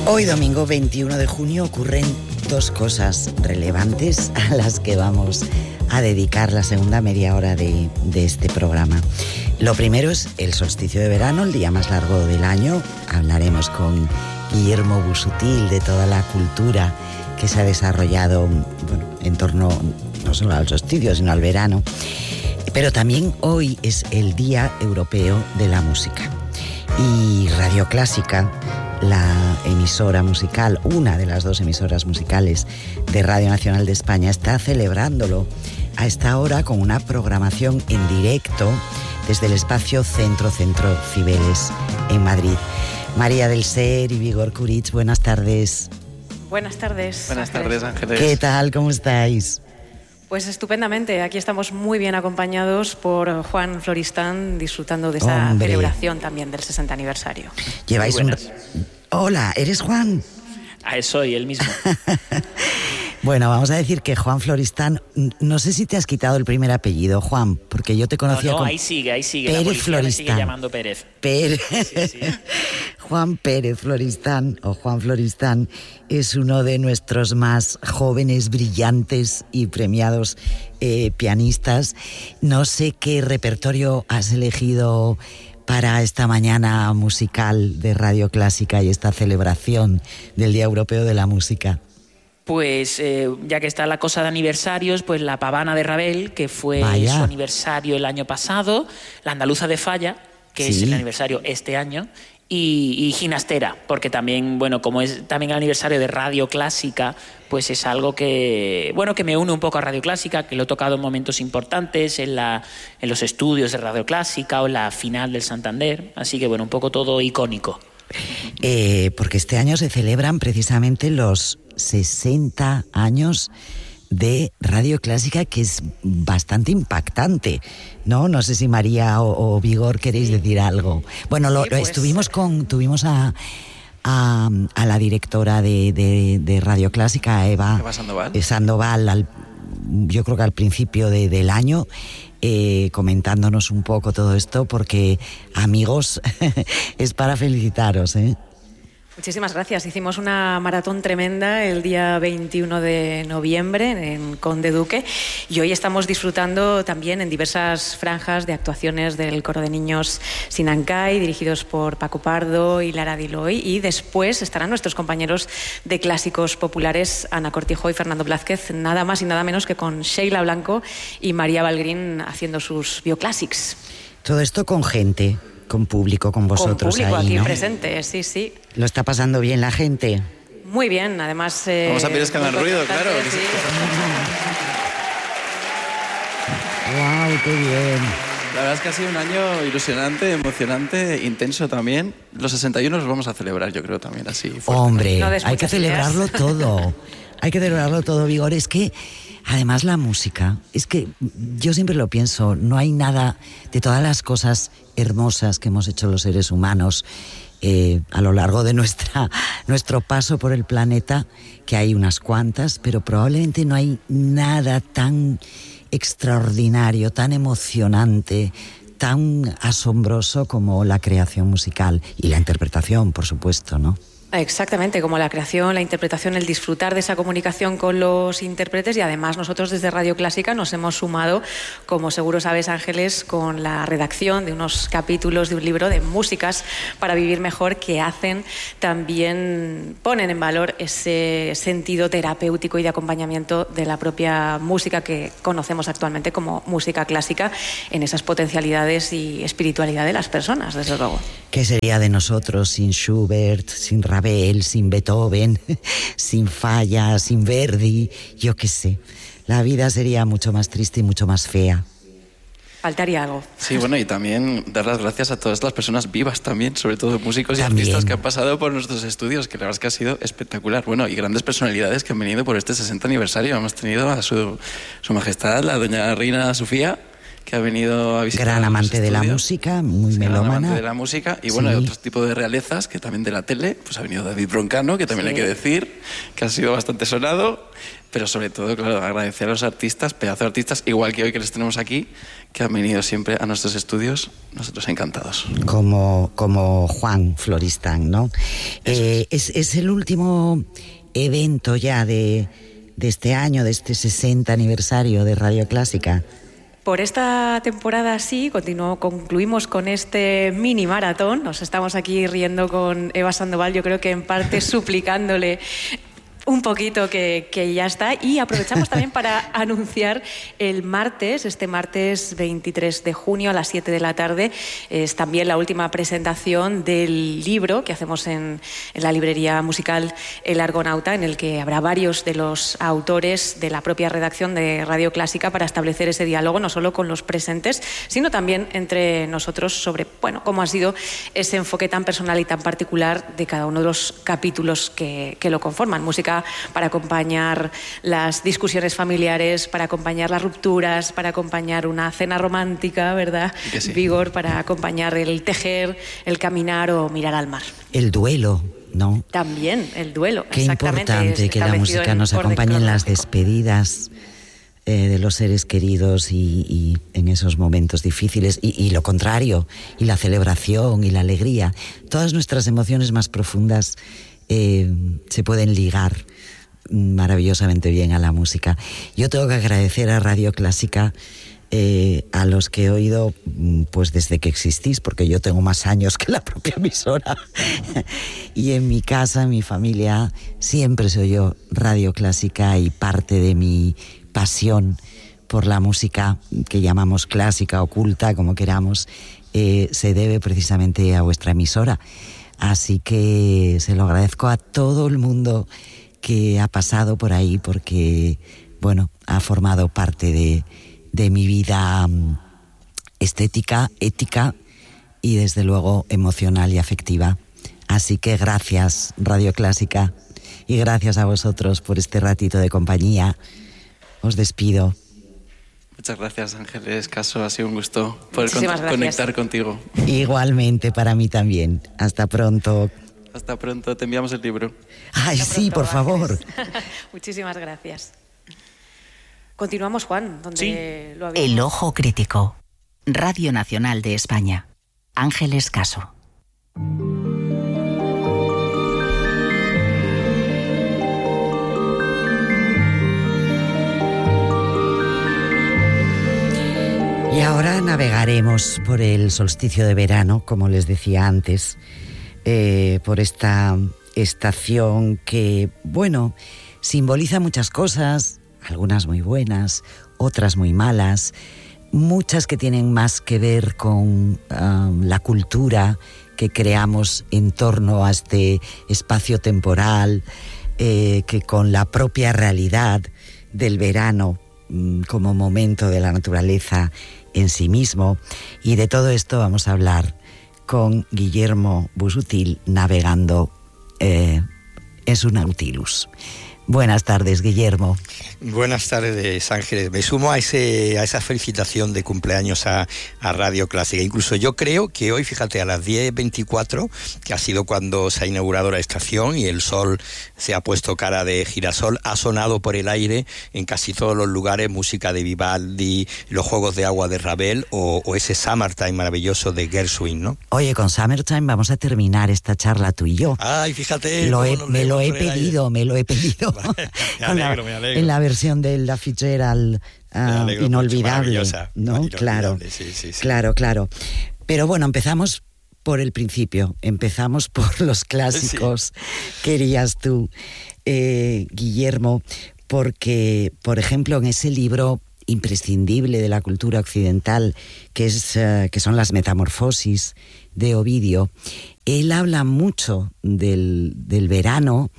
Hoy, domingo 21 de junio, ocurren dos cosas relevantes a las que vamos a dedicar la segunda media hora de este programa. Lo primero es el solsticio de verano, el día más largo del año. Hablaremos con Guillermo Busuttil de toda la cultura que se ha desarrollado en torno no solo al solsticio, sino al verano. Pero también hoy es el Día Europeo de la Música. Y Radio Clásica, la emisora musical, una de las dos emisoras musicales de Radio Nacional de España, está celebrándolo a esta hora con una programación en directo desde el espacio Centro Cibeles en Madrid. María del Ser y Vigor Curitz, buenas tardes. Buenas tardes. Buenas tardes, Ángeles. ¿Qué tal? ¿Cómo estáis? Pues estupendamente, aquí estamos muy bien acompañados por Juan Floristán, disfrutando de esa celebración también del 60 aniversario. Lleváis Hola, ¿eres Juan? Soy el mismo. Bueno, vamos a decir que Juan Floristán, no sé si te has quitado el primer apellido, Juan, porque yo te conocía como... ahí sigue. Pérez la policía Floristán. me sigue llamando Pérez. Sí. Juan Pérez Floristán, o Juan Floristán, es uno de nuestros más jóvenes, brillantes y premiados pianistas. No sé qué repertorio has elegido para esta mañana musical de Radio Clásica y esta celebración del Día Europeo de la Música. Pues ya que está la cosa de aniversarios, pues la Pavana de Ravel, que fue su aniversario el año pasado, la Andaluza de Falla, que es el aniversario este año, y Ginastera, porque también, como es también el aniversario de Radio Clásica, pues es algo que me une un poco a Radio Clásica, que lo he tocado en momentos importantes, en los estudios de Radio Clásica o en la final del Santander, así que un poco todo icónico. Porque este año se celebran precisamente los 60 años de Radio Clásica, que es bastante impactante, ¿no? No sé si María o Vigor queréis decir algo. Bueno, tuvimos a la directora de Radio Clásica, Eva Sandoval, yo creo que al principio del año, comentándonos un poco todo esto, porque, amigos, es para felicitaros, Muchísimas gracias. Hicimos una maratón tremenda el día 21 de noviembre en Conde Duque y hoy estamos disfrutando también en diversas franjas de actuaciones del coro de niños Sinancay, dirigidos por Paco Pardo y Lara Diloy, y después estarán nuestros compañeros de clásicos populares, Ana Cortijo y Fernando Blázquez, nada más y nada menos que con Sheila Blanco y María Balgrín haciendo sus bioclásics. Todo esto con gente, con público, con vosotros. Con público ahí, aquí ¿no? Presente, sí. ¿Lo está pasando bien la gente? Muy bien, además... Vamos a pedir que hagan ruido, claro. Sí. ¡Wow, qué bien! La verdad es que ha sido un año ilusionante, emocionante, intenso también. Los 61 los vamos a celebrar, yo creo, también así. Fuerte. Hombre, no hay que celebrarlo todo. Hay que celebrarlo todo, Vigor. Es que, además, la música, es que yo siempre lo pienso, no hay nada de todas las cosas hermosas que hemos hecho los seres humanos a lo largo de nuestro paso por el planeta, que hay unas cuantas, pero probablemente no hay nada tan extraordinario, tan emocionante, tan asombroso como la creación musical y la interpretación, por supuesto, ¿no? Exactamente, como la creación, la interpretación, el disfrutar de esa comunicación con los intérpretes, y además nosotros desde Radio Clásica nos hemos sumado, como seguro sabes, Ángeles, con la redacción de unos capítulos de un libro de músicas para vivir mejor, que ponen en valor ese sentido terapéutico y de acompañamiento de la propia música que conocemos actualmente como música clásica, en esas potencialidades y espiritualidad de las personas, desde luego. ¿Qué sería de nosotros sin Schubert, sin Ravel, sin Beethoven, sin Falla, sin Verdi? Yo qué sé. La vida sería mucho más triste y mucho más fea. Faltaría algo. Sí, y también dar las gracias a todas las personas vivas también, sobre todo músicos y artistas que han pasado por nuestros estudios, que la verdad es que ha sido espectacular. Y grandes personalidades que han venido por este 60 aniversario. Hemos tenido a su majestad, la doña Reina Sofía, que ha venido a visitar. Gran amante de la música, muy melómana. Gran amante de la música y bueno, de otro tipo de realezas, que también de la tele, pues ha venido David Broncano, que también hay que decir, que ha sido bastante sonado, pero sobre todo, claro, agradecer a los artistas, pedazo de artistas, igual que hoy que les tenemos aquí, que han venido siempre a nuestros estudios, nosotros encantados. Como Juan Floristán, ¿no? Es el último evento ya de este año, de este 60 aniversario de Radio Clásica. Por esta temporada sí, concluimos con este mini maratón. Nos estamos aquí riendo con Eva Sandoval, yo creo que en parte suplicándole un poquito que ya está, y aprovechamos también para anunciar este martes 23 de junio a las 7 de la tarde, es también la última presentación del libro que hacemos en la librería musical El Argonauta, en el que habrá varios de los autores de la propia redacción de Radio Clásica para establecer ese diálogo, no solo con los presentes, sino también entre nosotros sobre, bueno, cómo ha sido ese enfoque tan personal y tan particular de cada uno de los capítulos que lo conforman. Música para acompañar las discusiones familiares, para acompañar las rupturas, para acompañar una cena romántica, ¿verdad? Sí. Vigor para acompañar el tejer, el caminar o mirar al mar. El duelo, ¿no? También, el duelo. Qué importante que la música nos acompañe en las despedidas de los seres queridos y en esos momentos difíciles, y lo contrario, y la celebración y la alegría. Todas nuestras emociones más profundas se pueden ligar maravillosamente bien a la música. Yo tengo que agradecer a Radio Clásica, a los que he oído pues desde que existís, porque yo tengo más años que la propia emisora y en mi casa, en mi familia, siempre se oyó Radio Clásica, y parte de mi pasión por la música que llamamos clásica, oculta, como queramos, se debe precisamente a vuestra emisora. Así que se lo agradezco a todo el mundo que ha pasado por ahí, porque, bueno, ha formado parte de mi vida estética, ética y, desde luego, emocional y afectiva. Así que gracias, Radio Clásica, y gracias a vosotros por este ratito de compañía. Os despido. Muchas gracias, Ángeles Caso, ha sido un gusto poder conectar contigo. Igualmente, para mí también. Hasta pronto. Hasta pronto, te enviamos el libro. Ay, hasta sí, pronto, por favor. Muchísimas gracias. Continuamos, Juan, donde lo habíamos... El Ojo Crítico. Radio Nacional de España. Ángeles Caso. Y ahora navegaremos por el solsticio de verano, como les decía antes, por esta estación que, bueno, simboliza muchas cosas, algunas muy buenas, otras muy malas, muchas que tienen más que ver con la cultura que creamos en torno a este espacio temporal, que con la propia realidad del verano como momento de la naturaleza en sí mismo. Y de todo esto vamos a hablar con Guillermo Busuttil, navegando en su Nautilus. Buenas tardes, Guillermo. Buenas tardes, Ángeles. Me sumo a esa felicitación de cumpleaños a Radio Clásica. Incluso yo creo que hoy, fíjate, a las 10:24, que ha sido cuando se ha inaugurado la estación y el sol se ha puesto cara de girasol, ha sonado por el aire en casi todos los lugares música de Vivaldi, los Juegos de Agua de Ravel o ese Summertime maravilloso de Gershwin, ¿no? Oye, con Summertime vamos a terminar esta charla tú y yo. Ay, fíjate. Me lo he pedido. Me alegro. En la versión de la Fitzgerald inolvidable, ¿no? Claro, sí. Claro. Pero bueno, empezamos por el principio, empezamos por los clásicos, sí. Querías tú, Guillermo, porque, por ejemplo, en ese libro imprescindible de la cultura occidental, que son las Metamorfosis de Ovidio, él habla mucho del verano,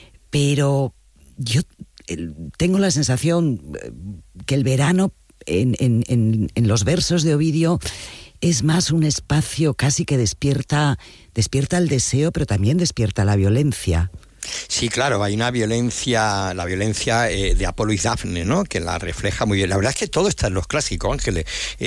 pero yo tengo la sensación que el verano en los versos de Ovidio es más un espacio casi que despierta el deseo, pero también despierta la violencia. Sí, claro, hay una violencia, la violencia de Apolo y Dafne, ¿no? Que la refleja muy bien. La verdad es que todo está en los clásicos, Ángeles.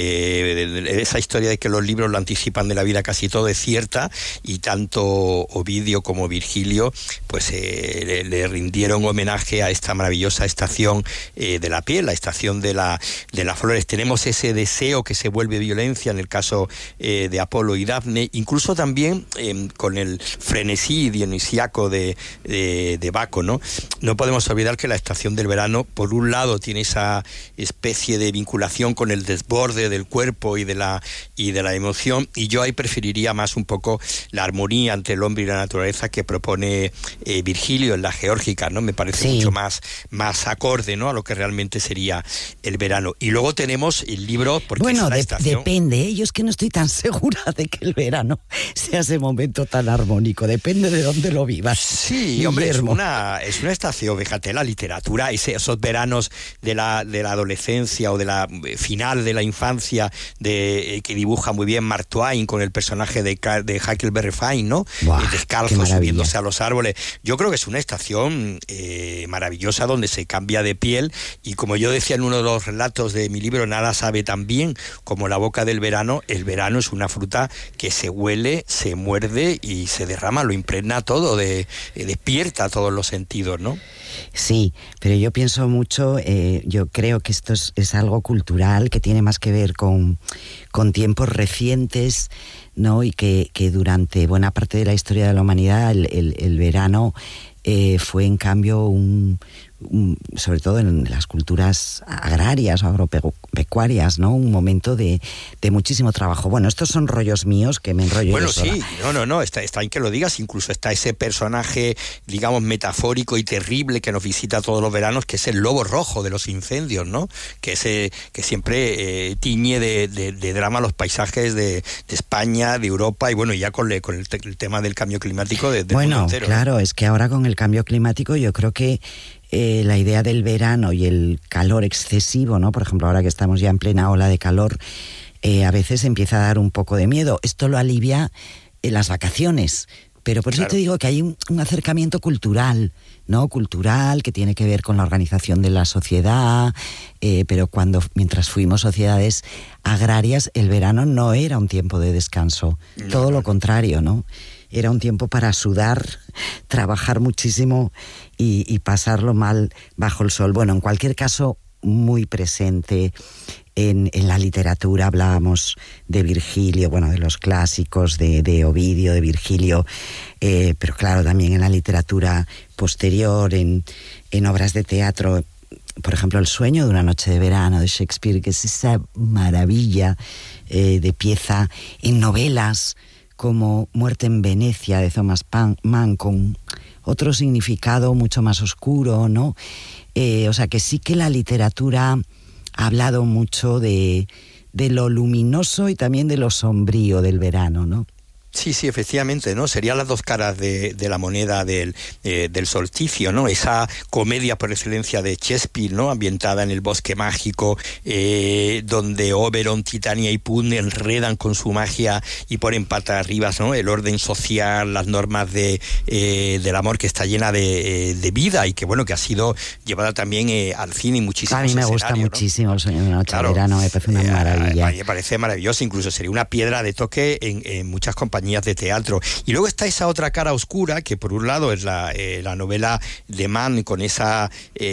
Esa historia de que los libros lo anticipan de la vida, casi todo es cierta, y tanto Ovidio como Virgilio pues le rindieron homenaje a esta maravillosa estación de la piel, la estación de las flores. Tenemos ese deseo que se vuelve violencia en el caso de Apolo y Dafne, incluso también con el frenesí dionisíaco de Baco, ¿no? No podemos olvidar que la estación del verano, por un lado, tiene esa especie de vinculación con el desborde del cuerpo y de la emoción, y yo ahí preferiría más un poco la armonía entre el hombre y la naturaleza que propone Virgilio en la Geórgica, ¿no? Me parece mucho más acorde, ¿no? A lo que realmente sería el verano. Y luego tenemos el libro, porque bueno, es la estación... depende, yo es que no estoy tan segura de que el verano sea ese momento tan armónico, depende de dónde lo vivas. Sí, hombre, es una estación, fíjate, la literatura, esos veranos de la adolescencia o de la final de la infancia que dibuja muy bien Mark Twain con el personaje de Huckleberry Finn, ¿no? Descalzo, subiéndose a los árboles. Yo creo que es una estación maravillosa donde se cambia de piel, y como yo decía en uno de los relatos de mi libro, nada sabe tan bien como la boca del verano. El verano es una fruta que se huele, se muerde y se derrama, lo impregna todo, despierta todos los sentidos, ¿no? Sí, pero yo pienso mucho, yo creo que esto es algo cultural que tiene más que ver con tiempos recientes, ¿no? Y que durante buena parte de la historia de la humanidad el verano fue en cambio sobre todo en las culturas agrarias o agropecuarias, ¿no? Un momento de muchísimo trabajo. Bueno, estos son rollos míos que me enrollo. Bueno, yo sola. sí, no, está en que lo digas, incluso está ese personaje, digamos, metafórico y terrible que nos visita todos los veranos, que es el lobo rojo de los incendios, ¿no? Que siempre tiñe de drama los paisajes de España, de Europa, y bueno, ya con el tema del cambio climático del mundo entero. Claro, es que ahora con el cambio climático yo creo que la idea del verano y el calor excesivo, ¿no? Por ejemplo, ahora que estamos ya en plena ola de calor, a veces empieza a dar un poco de miedo. Esto lo alivia las vacaciones, pero por eso te digo que hay un acercamiento cultural, ¿no? Cultural, que tiene que ver con la organización de la sociedad, pero mientras fuimos sociedades agrarias, el verano no era un tiempo de descanso, todo lo contrario, ¿no? Era un tiempo para sudar, trabajar muchísimo y pasarlo mal bajo el sol. Bueno, en cualquier caso, muy presente en la literatura. Hablábamos de Virgilio, bueno, de los clásicos, de Ovidio, de Virgilio, pero claro, también en la literatura posterior, en obras de teatro. Por ejemplo, El sueño de una noche de verano de Shakespeare, que es esa maravilla de pieza, en novelas como Muerte en Venecia de Thomas Mann, con otro significado mucho más oscuro, ¿no? O sea que sí que la literatura ha hablado mucho de lo luminoso y también de lo sombrío del verano, ¿no? Sí, efectivamente, ¿no? Serían las dos caras de la moneda del solsticio, ¿no? Esa comedia por excelencia de Shakespeare, ¿no? Ambientada en el bosque mágico, donde Oberon, Titania y Puck enredan con su magia y ponen patas arriba, ¿no? El orden social, las normas del amor, que está llena de vida y que, bueno, que ha sido llevada también al cine y muchísimos escenarios. A mí me gusta muchísimo El sueño de una noche de verano, me parece una maravilla. A mí me parece maravilloso, incluso sería una piedra de toque en muchas compañías de teatro. Y luego está esa otra cara oscura, que por un lado es la novela de Mann, con ese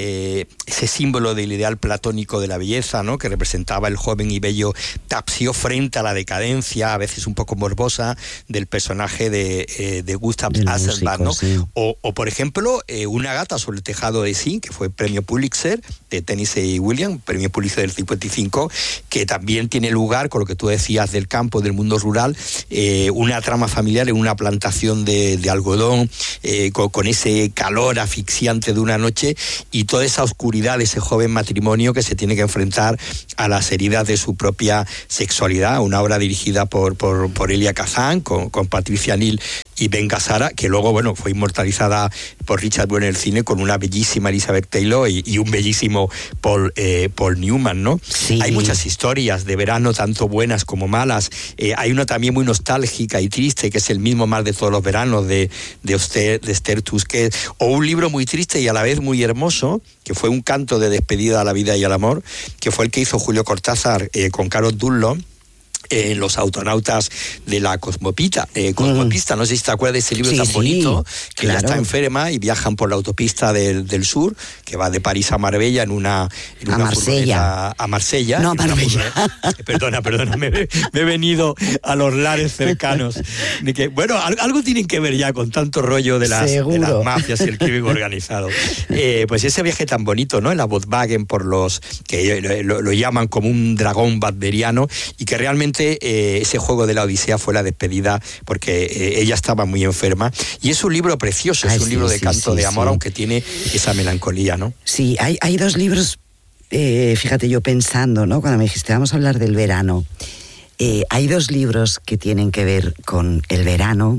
símbolo del ideal platónico de la belleza, ¿no? Que representaba el joven y bello Tapsio frente a la decadencia, a veces un poco morbosa, del personaje de Gustav Hasselbalch, ¿no? Sí. O por ejemplo, Una gata sobre el tejado de zinc, que fue premio Pulitzer de Tennessee Williams, premio Pulitzer del 55, que también tiene lugar con lo que tú decías del campo, del mundo rural, una trama familiar en una plantación de algodón, con ese calor asfixiante de una noche y toda esa oscuridad de ese joven matrimonio que se tiene que enfrentar a las heridas de su propia sexualidad. Una obra dirigida por Elia Kazan, con Patricia Neal y Venga Sara, que luego, bueno, fue inmortalizada por Richard Burton en el cine con una bellísima Elizabeth Taylor y un bellísimo Paul Newman, ¿no? Sí. Hay muchas historias de verano, tanto buenas como malas. Hay una también muy nostálgica y triste, que es El mismo mar de todos los veranos, de Esther Tusquets, o un libro muy triste y a la vez muy hermoso, que fue un canto de despedida a la vida y al amor, que fue el que hizo Julio Cortázar con Carol Dunlop, Los autonautas de la Cosmopista, no sé si te acuerdas de ese libro tan bonito, que claro. Ella está enferma y viajan por la autopista del sur, que va de París a Marbella en una Marsella. A Marsella. No, a Marbella. Perdona, me he venido a los lares cercanos. De que, bueno, algo tienen que ver ya con tanto rollo de las mafias y el crimen organizado. Pues ese viaje tan bonito, ¿no? En la Volkswagen por los que lo llaman como un dragón badberiano, y que realmente ese juego de la Odisea fue la despedida, porque ella estaba muy enferma, y es un libro precioso, es un libro de canto de amor, aunque tiene esa melancolía, ¿no? Sí, hay dos libros, fíjate, yo pensando, ¿no? Cuando me dijiste vamos a hablar del verano, hay dos libros que tienen que ver con el verano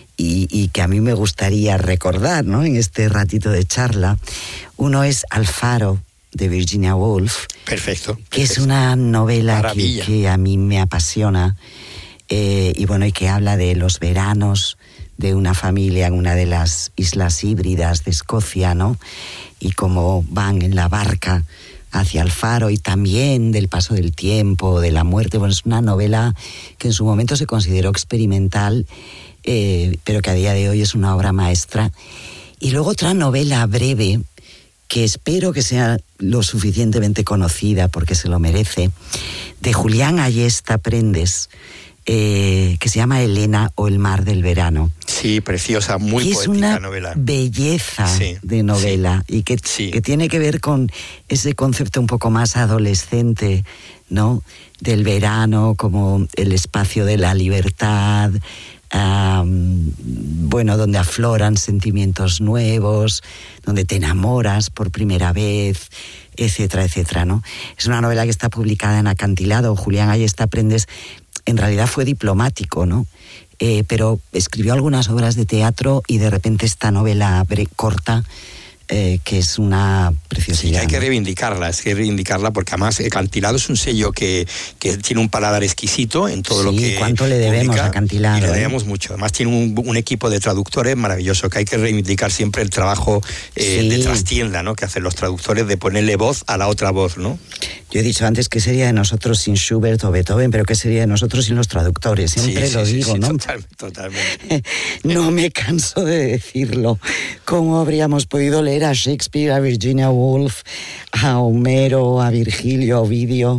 y que a mí me gustaría recordar, ¿no? En este ratito de charla. Uno es Alfaro, de Virginia Woolf. Perfecto. Que es una novela que a mí me apasiona, y bueno, y que habla de los veranos de una familia en una de las islas híbridas de Escocia, ¿no? Y cómo van en la barca hacia el faro, y también del paso del tiempo, de la muerte. Bueno, es una novela que en su momento se consideró experimental, pero que a día de hoy es una obra maestra. Y luego otra novela breve, que espero que sea lo suficientemente conocida porque se lo merece, de Julián Ayesta Prendes, que se llama Elena o el mar del verano. Sí, preciosa, muy poética novela. Es una belleza de novela, y que tiene que ver con ese concepto un poco más adolescente, ¿no? Del verano como el espacio de la libertad, bueno, donde afloran sentimientos nuevos, donde te enamoras por primera vez, etcétera, etcétera, ¿no? Es una novela que está publicada en Acantilado. Julián Ayesta Prendes en realidad fue diplomático, ¿no? Pero escribió algunas obras de teatro, y de repente esta novela corta, que es una preciosidad. Sí, hay que reivindicarla, porque además Acantilado es un sello que tiene un paladar exquisito en todo lo que cuánto le debemos publica, a Acantilado. Y le debemos mucho. Además tiene un equipo de traductores maravilloso, que hay que reivindicar siempre el trabajo de trastienda, ¿no? Que hacen los traductores, de ponerle voz a la otra voz, ¿no? Yo he dicho antes que sería de nosotros sin Schubert o Beethoven, pero que sería de nosotros sin los traductores. Siempre lo digo, ¿no? Totalmente. No me canso de decirlo. ¿Cómo habríamos podido leer a Shakespeare, a Virginia Woolf, a Homero, a Virgilio, a Ovidio,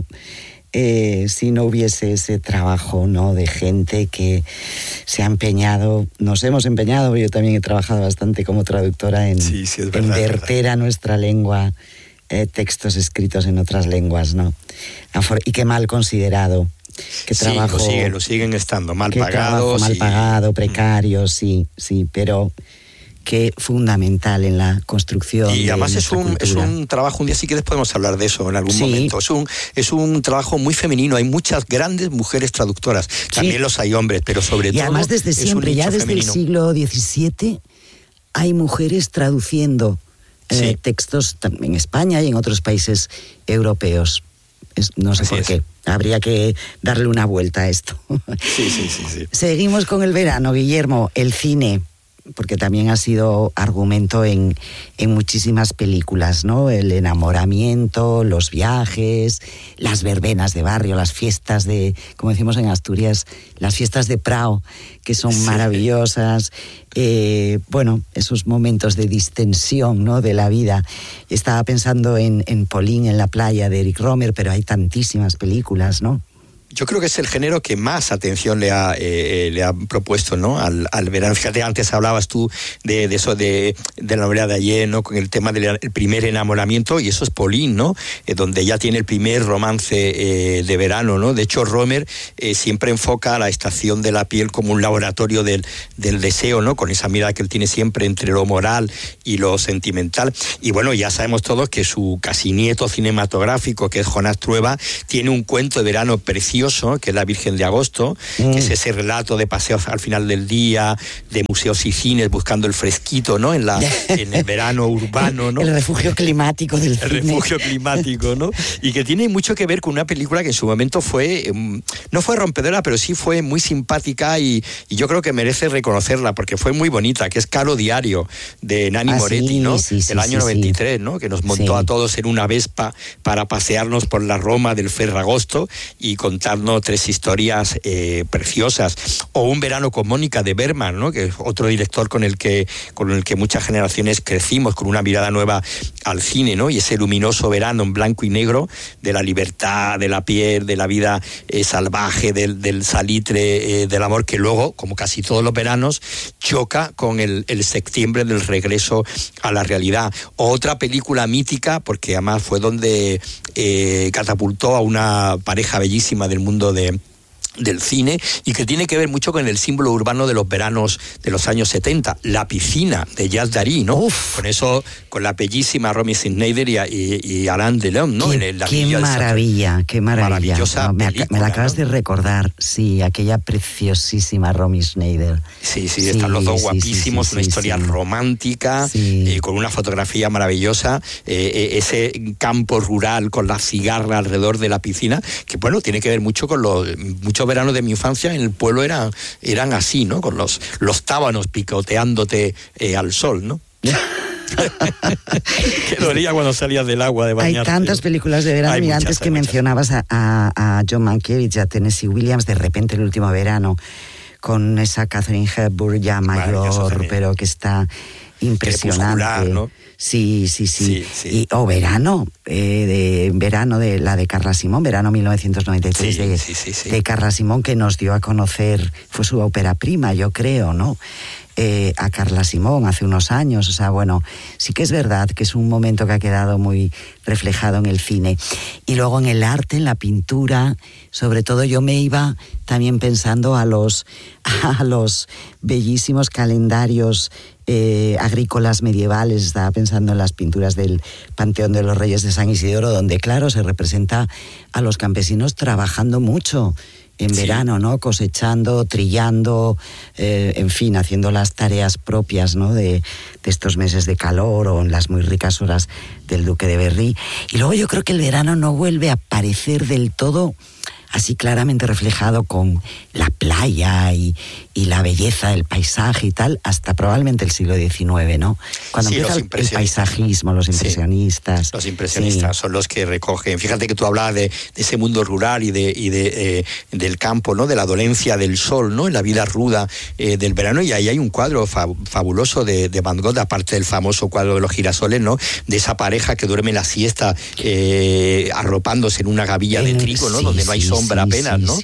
si no hubiese ese trabajo, ¿no? De gente que se ha empeñado, nos hemos empeñado, yo también he trabajado bastante como traductora en verter a nuestra lengua textos escritos en otras lenguas, ¿no? Y qué mal considerado. Que trabajo, lo siguen estando mal pagados. Mal pagado, precario, sí, pero que fundamental en la construcción. Y además es un trabajo, un día sí que podemos hablar de eso en algún momento. Es un trabajo muy femenino, hay muchas grandes mujeres traductoras, también los hay hombres, pero sobre todo. Y además desde siempre, ya desde el siglo XVII, hay mujeres traduciendo textos en España y en otros países europeos. No sé por qué. Habría que darle una vuelta a esto. Sí. Seguimos con el verano, Guillermo, el cine, porque también ha sido argumento en muchísimas películas, ¿no? El enamoramiento, los viajes, las verbenas de barrio, las fiestas de, como decimos en Asturias, las fiestas de Prao, que son maravillosas. Bueno, esos momentos de distensión, ¿no? De la vida. Estaba pensando en Pauline en la playa, de Eric Rohmer, pero hay tantísimas películas, ¿no? Yo creo que es el género que más atención le ha propuesto, ¿no? al verano. Fíjate, antes hablabas tú de eso de la novela de ayer, ¿no? Con el tema del primer enamoramiento, y eso es Pauline, ¿no? Donde ya tiene el primer romance de verano, ¿no? De hecho, Rohmer siempre enfoca a la estación de la piel como un laboratorio del deseo, ¿no? Con esa mirada que él tiene siempre entre lo moral y lo sentimental. Y bueno, ya sabemos todos que su casi nieto cinematográfico, que es Jonás Trueba, tiene un cuento de verano precioso, maravilloso, que es La Virgen de Agosto, que es ese relato de paseos al final del día, de museos y cines buscando el fresquito, ¿no? En el verano urbano, ¿no? El refugio climático del cine. El refugio climático, ¿no? Y que tiene mucho que ver con una película que en su momento no fue rompedora, pero sí fue muy simpática y yo creo que merece reconocerla porque fue muy bonita, que es Caro Diario, de Nanni Moretti, ¿no? Del año 93, ¿no? Que nos montó a todos en una Vespa para pasearnos por la Roma del Ferragosto y contarnos 3 historias preciosas. O Un verano con Mónica, de Bergman, ¿no? Que es otro director con el que muchas generaciones crecimos, con una mirada nueva al cine, ¿no? Y ese luminoso verano en blanco y negro de la libertad, de la piel, de la vida salvaje, del salitre, del amor, que luego, como casi todos los veranos, choca con el septiembre del regreso a la realidad. Otra película mítica, porque además fue donde catapultó a una pareja bellísima del mundo del cine y que tiene que ver mucho con el símbolo urbano de los veranos de los años 70, La piscina, de Jacques Dary, ¿no? Con eso, con la bellísima Romy Schneider y Alain Delon, ¿no? Qué maravilla, qué maravilla. Maravillosa película, me la acabas de recordar, sí, aquella preciosísima Romy Schneider. Sí, están los dos guapísimos, una historia romántica, con una fotografía maravillosa, ese campo rural con la cigarra alrededor de la piscina, que bueno, tiene que ver mucho con muchos veranos de mi infancia en el pueblo eran así, ¿no? Con los tábanos picoteándote al sol, ¿no? Que dolía cuando salías del agua de bañarte. Hay tantas películas de verano. Mira, antes que mencionabas a John Mankiewicz y a Tennessee Williams, De repente el último verano, con esa Katharine Hepburn ya mayor, pero que está impresionante, ¿no? Sí. Y verano, de la de Carla Simón, verano 1993 de Carla Simón, que nos dio a conocer, fue su ópera prima, yo creo, ¿no? A Carla Simón hace unos años. O sea, bueno, sí que es verdad que es un momento que ha quedado muy reflejado en el cine. Y luego en el arte, en la pintura, sobre todo yo me iba también pensando a los bellísimos calendarios agrícolas medievales. Estaba pensando en las pinturas del Panteón de los Reyes de San Isidoro, donde, claro, se representa a los campesinos trabajando mucho en verano, ¿no? Cosechando, trillando, en fin, haciendo las tareas propias, ¿no? de estos meses de calor, o en las muy ricas horas del Duque de Berry. Y luego yo creo que el verano no vuelve a aparecer del todo así claramente reflejado con la playa y la belleza del paisaje y tal, hasta probablemente el siglo XIX, ¿no? Cuando empieza el paisajismo, los impresionistas. Los impresionistas son los que recogen. Fíjate que tú hablabas de ese mundo rural y del campo, ¿no? De la dolencia del sol, ¿no? En la vida ruda del verano, y ahí hay un cuadro fabuloso de Van Gogh, aparte del famoso cuadro de los girasoles, ¿no? De esa pareja que duerme la siesta arropándose en una gavilla de trigo, ¿no? Donde no hay sombra apenas, ¿no?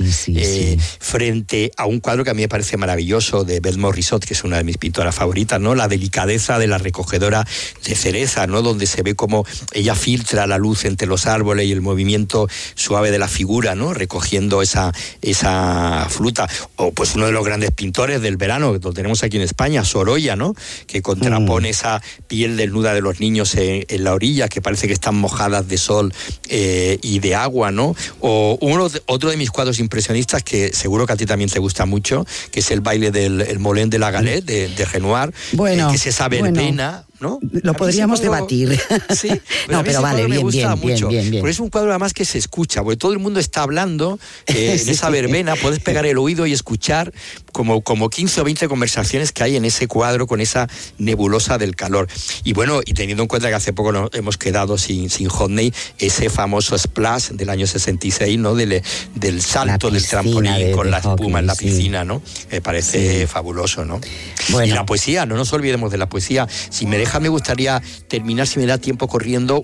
Frente a un cuadro que a mí me parece maravilloso de Beth Morisot, que es una de mis pintoras favoritas, ¿no? La delicadeza de la recogedora de cereza, ¿no? Donde se ve como ella filtra la luz entre los árboles y el movimiento suave de la figura, ¿no? Recogiendo esa fruta. O pues uno de los grandes pintores del verano, que lo tenemos aquí en España, Sorolla, ¿no? Que contrapone esa piel desnuda de los niños en la orilla, que parece que están mojadas de sol y de agua, ¿no? O otro de mis cuadros impresionistas, que seguro que a ti también te gusta mucho, que es el baile del Molin de la Galette de Renoir, que es esa verbena, ¿no? Lo podríamos debatir. Sí, no, pero vale, bien. Porque es un cuadro además que se escucha, porque todo el mundo está hablando en esa verbena, puedes pegar el oído y escuchar como 15 o 20 conversaciones que hay en ese cuadro con esa nebulosa del calor. Y bueno, y teniendo en cuenta que hace poco nos hemos quedado sin Hodney, ese famoso splash del año 66, ¿no? Del salto del trampolín con la espuma en la piscina, ¿no? Me parece fabuloso, ¿no? Bueno. Y la poesía, no nos olvidemos de la poesía. Si me deja, me gustaría terminar, si me da tiempo corriendo,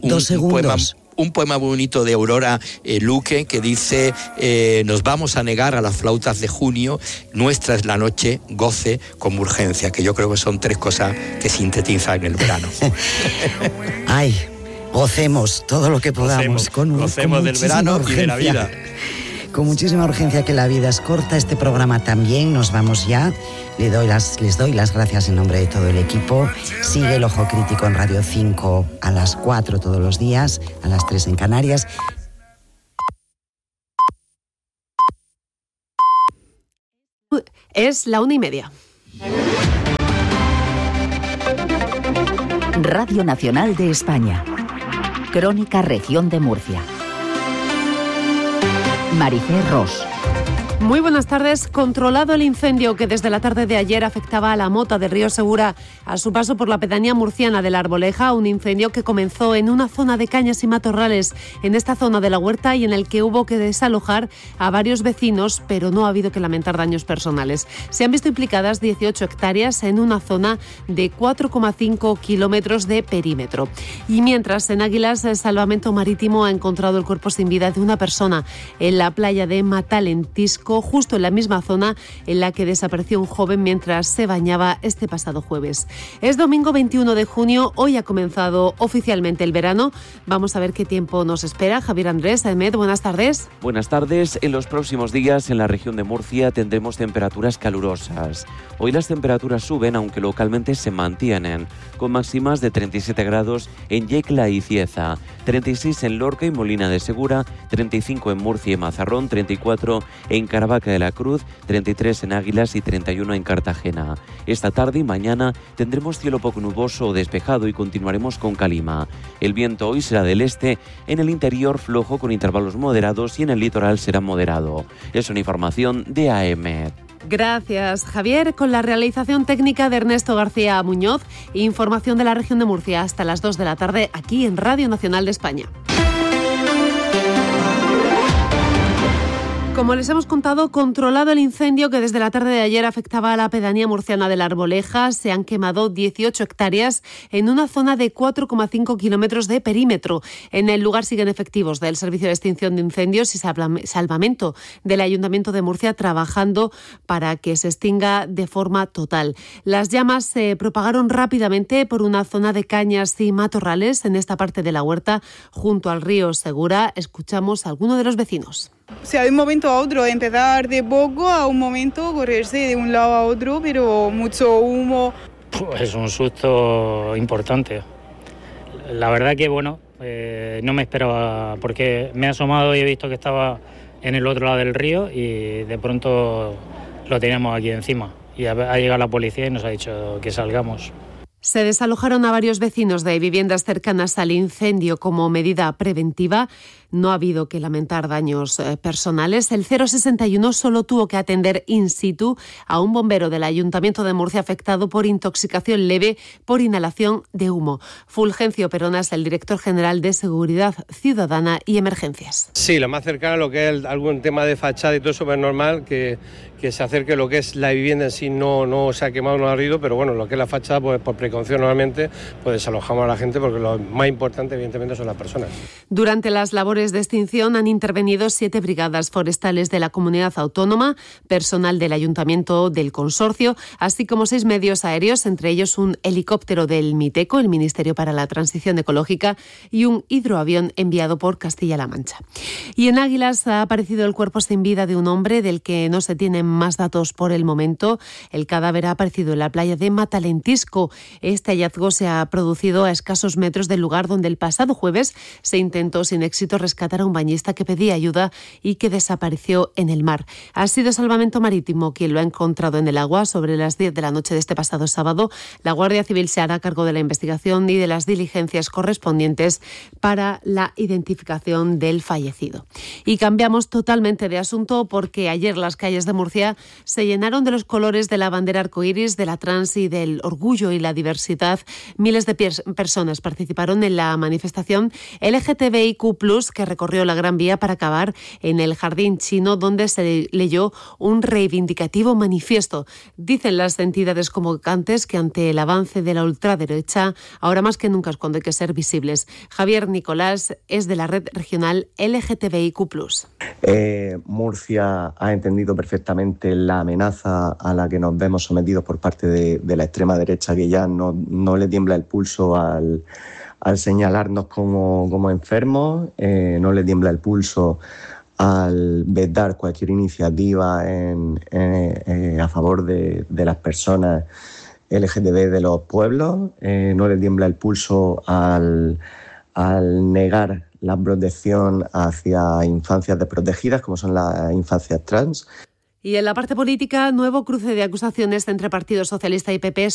un poema bonito de Aurora Luque, que dice: nos vamos a negar a las flautas de junio, nuestra es la noche, goce con urgencia, que yo creo que son 3 cosas que sintetizan el verano. Ay, gocemos todo lo que podamos. Gocemos del verano urgencia. Y de la vida. Con muchísima urgencia, que la vida es corta. Este programa también, nos vamos ya. Les doy las gracias en nombre de todo el equipo. Sigue El Ojo Crítico en Radio 5 a las 4 todos los días, a las 3 en Canarias. Es la 1:30. Radio Nacional de España. Crónica Región de Murcia. Maricé Ros. Muy buenas tardes. Controlado el incendio que desde la tarde de ayer afectaba a la mota del río Segura a su paso por la pedanía murciana de La Arboleja, un incendio que comenzó en una zona de cañas y matorrales en esta zona de la huerta y en el que hubo que desalojar a varios vecinos, pero no ha habido que lamentar daños personales. Se han visto implicadas 18 hectáreas en una zona de 4,5 kilómetros de perímetro. Y mientras, en Águilas, el Salvamento Marítimo ha encontrado el cuerpo sin vida de una persona en la playa de Matalentisco, justo en la misma zona en la que desapareció un joven mientras se bañaba este pasado jueves. Es domingo 21 de junio, hoy ha comenzado oficialmente el verano. Vamos a ver qué tiempo nos espera. Javier Andrés, Ahmed, buenas tardes. Buenas tardes. En los próximos días en la región de Murcia tendremos temperaturas calurosas. Hoy las temperaturas suben, aunque localmente se mantienen, con máximas de 37 grados en Yecla y Cieza, 36 en Lorca y Molina de Segura, 35 en Murcia y Mazarrón, 34 en Caravaca de la Cruz, 33 en Águilas y 31 en Cartagena. Esta tarde y mañana tendremos cielo poco nuboso o despejado y continuaremos con calima. El viento hoy será del este, en el interior flojo con intervalos moderados y en el litoral será moderado. Es una información de AM. Gracias, Javier. Con la realización técnica de Ernesto García Muñoz, información de la región de Murcia hasta las 2 de la tarde aquí en Radio Nacional de España. Como les hemos contado, controlado el incendio que desde la tarde de ayer afectaba a la pedanía murciana de La Arboleja, se han quemado 18 hectáreas en una zona de 4,5 kilómetros de perímetro. En el lugar siguen efectivos del Servicio de Extinción de Incendios y Salvamento del Ayuntamiento de Murcia trabajando para que se extinga de forma total. Las llamas se propagaron rápidamente por una zona de cañas y matorrales en esta parte de la huerta junto al río Segura. Escuchamos a alguno de los vecinos. O sea, de un momento a otro, empezar de poco a un momento, correrse de un lado a otro, pero mucho humo. Es un susto importante. La verdad que, bueno, no me esperaba, porque me he asomado y he visto que estaba en el otro lado del río y de pronto lo teníamos aquí encima. Y ha llegado la policía y nos ha dicho que salgamos. Se desalojaron a varios vecinos de viviendas cercanas al incendio como medida preventiva. No ha habido que lamentar daños personales. El 061 solo tuvo que atender in situ a un bombero del Ayuntamiento de Murcia afectado por intoxicación leve por inhalación de humo. Fulgencio Peronas, el director general de Seguridad Ciudadana y Emergencias. Sí, lo más cercano a lo que es algún tema de fachada y todo eso es normal que se acerque lo que es la vivienda en sí, no se ha quemado, no ha ardido, pero bueno, lo que es la fachada, pues por precaución normalmente, pues desalojamos a la gente porque lo más importante evidentemente son las personas. Durante las labores de extinción han intervenido 7 brigadas forestales de la comunidad autónoma, personal del Ayuntamiento del Consorcio, así como 6 medios aéreos, entre ellos un helicóptero del MITECO, el Ministerio para la Transición Ecológica, y un hidroavión enviado por Castilla-La Mancha. Y en Águilas ha aparecido el cuerpo sin vida de un hombre del que no se tienen más datos por el momento. El cadáver ha aparecido en la playa de Matalentisco. Este hallazgo se ha producido a escasos metros del lugar donde el pasado jueves se intentó sin éxito rescatar a un bañista que pedía ayuda y que desapareció en el mar. Ha sido Salvamento Marítimo quien lo ha encontrado en el agua sobre las 10 de la noche de este pasado sábado. La Guardia Civil se hará cargo de la investigación y de las diligencias correspondientes para la identificación del fallecido. Y cambiamos totalmente de asunto porque ayer las calles de Murcia se llenaron de los colores de la bandera arcoíris, de la trans y del orgullo y la diversidad. Miles de personas participaron en la manifestación LGTBIQ+, que recorrió la Gran Vía para acabar en el Jardín Chino, donde se leyó un reivindicativo manifiesto. Dicen las entidades convocantes que ante el avance de la ultraderecha, ahora más que nunca es cuando hay que ser visibles. Javier Nicolás es de la red regional LGTBIQ+. Murcia ha entendido perfectamente la amenaza a la que nos vemos sometidos por parte de la extrema derecha, que ya no le tiembla el pulso al señalarnos como enfermos, no le tiembla el pulso al vetar cualquier iniciativa a favor de las personas LGTB de los pueblos, no le tiembla el pulso al negar la protección hacia infancias desprotegidas como son las infancias trans. Y en la parte política, nuevo cruce de acusaciones entre Partido Socialista y PP